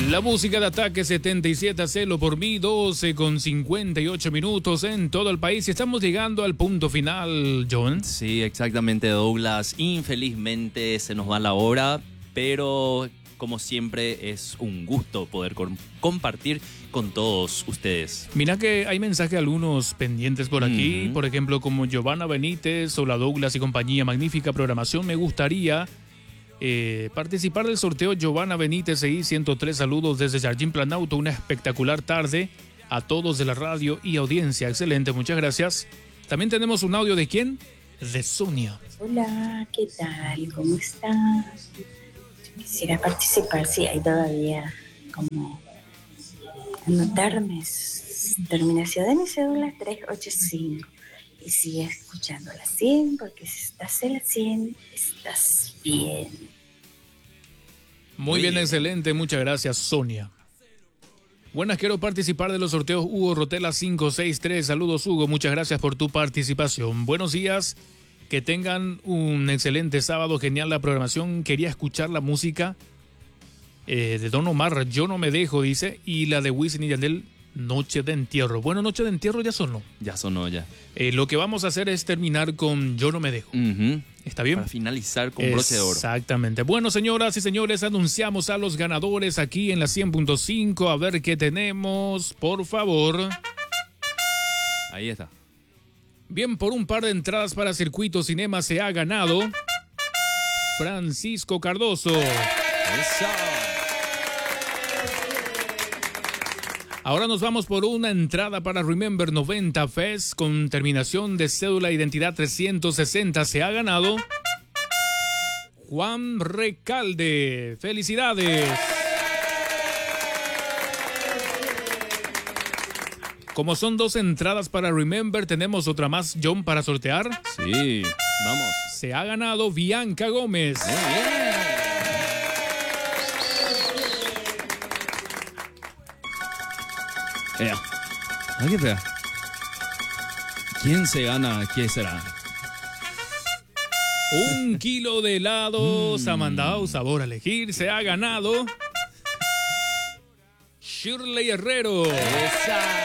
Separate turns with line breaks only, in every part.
La música de Ataque 77, Hacelo por mí, 12 con 58 minutos en todo el país. Y estamos llegando al punto final, John.
Sí, exactamente, Douglas. Infelizmente se nos va la hora, pero como siempre es un gusto poder compartir con todos ustedes.
Mira que hay mensajes algunos pendientes por aquí, por ejemplo, como Giovanna Benítez, hola Douglas y compañía, magnífica programación, me gustaría participar del sorteo. Giovanna Benítez, CI 103, saludos desde Jardín Planauto, una espectacular tarde a todos de la radio y audiencia, excelente, muchas gracias. También tenemos un audio de ¿quién? De Sonia.
Hola, ¿qué tal? ¿Cómo estás? Quisiera participar, si hay todavía como anotarme. Terminación de mi cédula 385. Y sigue escuchando la 100, porque si estás en la 100, estás bien.
Muy bien, excelente, muchas gracias, Sonia. Buenas, quiero participar de los sorteos Hugo Rotela 563. Saludos, Hugo, muchas gracias por tu participación. Buenos días, que tengan un excelente sábado, genial la programación. Quería escuchar la música de Don Omar, Yo no me dejo, dice, y la de Wisin y Yandel, Noche de Entierro. Bueno, Noche de Entierro ya sonó.
Ya sonó, ya.
Lo que vamos a hacer es terminar con Yo no me dejo. ¿Está bien?
Para finalizar con broche de oro.
Exactamente. Bueno, señoras y señores, anunciamos a los ganadores aquí en la 100.5. A ver qué tenemos, por favor.
Ahí está.
Bien, por un par de entradas para Circuito Cinema se ha ganado Francisco Cardoso.
Eso.
Ahora nos vamos por una entrada para Remember 90 Fest con terminación de cédula identidad 360. Se ha ganado Juan Recalde. ¡Felicidades! Como son 2 entradas para Remember, tenemos otra más, John, para sortear.
Sí, vamos.
Se ha ganado Bianca Gómez.
Muy bien. Ay, qué fea. ¿Quién se gana? ¿Quién será?
1 kilo de helados Amandao, sabor a elegir. Se ha ganado Shirley Herrero.
Esa.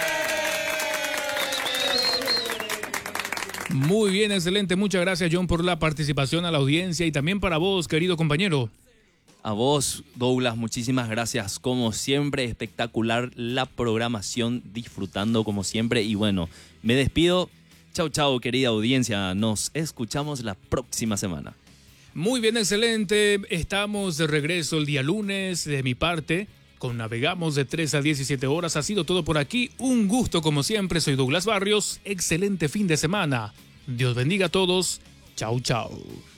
Muy bien, excelente. Muchas gracias, John, por la participación, a la audiencia y también para vos, querido compañero.
A vos, Douglas, muchísimas gracias. Como siempre, espectacular la programación, disfrutando como siempre. Y bueno, me despido. Chau, chau, querida audiencia. Nos escuchamos la próxima semana.
Muy bien, excelente. Estamos de regreso el día lunes. De mi parte, con Navegamos de 3 a 17 horas. Ha sido todo por aquí. Un gusto como siempre. Soy Douglas Barrios. Excelente fin de semana. Dios bendiga a todos. Chau, chau.